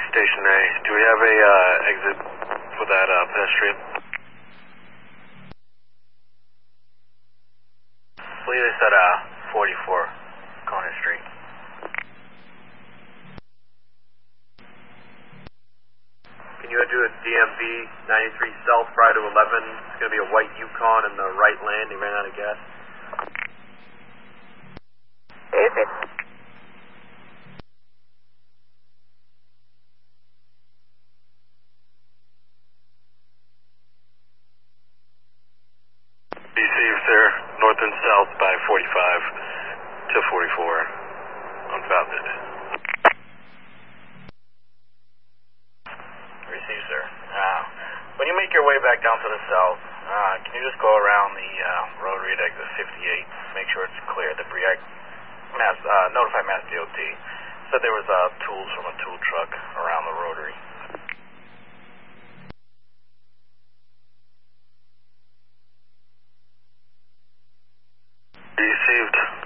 Station A. Do we have a exit for that pedestrian? I believe it's at 44 Corner Street. Can you do a DMV 93 South Friday to 11? It's going to be a white Yukon in the right lane. He ran out of gas. David. Received, sir. North and south by 45 to 44 unfounded. Received, sir. When you make your way back down to the south, can you just go around the rotary at exit 58? Make sure it's clear. The notify Mass DOT. Said there was tools from a tool truck around the rotary. Received.